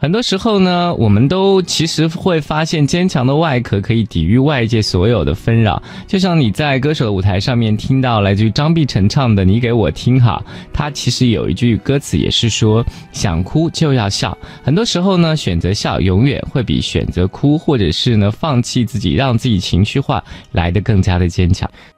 很多时候呢，我们都其实会发现坚强的外壳可以抵御外界所有的纷扰。就像你在歌手的舞台上面听到来自于张碧晨唱的《你给我听好》，他其实有一句歌词也是说想哭就要笑。很多时候呢，选择笑永远会比选择哭或者是呢放弃自己让自己情绪化来得更加的坚强。